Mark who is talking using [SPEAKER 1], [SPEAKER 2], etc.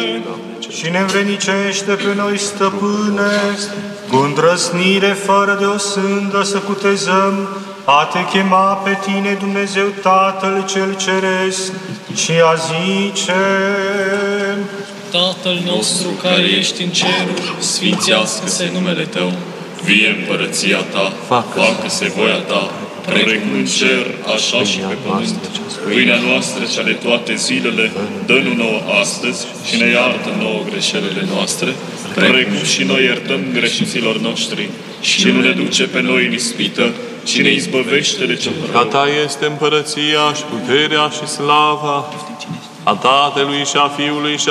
[SPEAKER 1] Și ne învrednicește pe noi, Stăpâne, cu îndrăznire fără de o sândă să cutezăm a te chema pe tine, Dumnezeu Tatăl cel Ceresc, și a zice:
[SPEAKER 2] Tatăl nostru care ești în ceruri, sfințească-se numele Tău, vie împărăția Ta, facă-se voia Ta, precum în cer, așa și pe pământ. Pâinea noastră cea de toate zilele, dă-nu nouă astăzi și ne iartă nouă greșelile noastre, precum și noi iertăm greșiților noștri. Și nu ne duce pe noi în ispită, ci ne izbăvește de cel rău.
[SPEAKER 3] A Ta este împărăția și puterea și slava a Tatălui și a Fiului și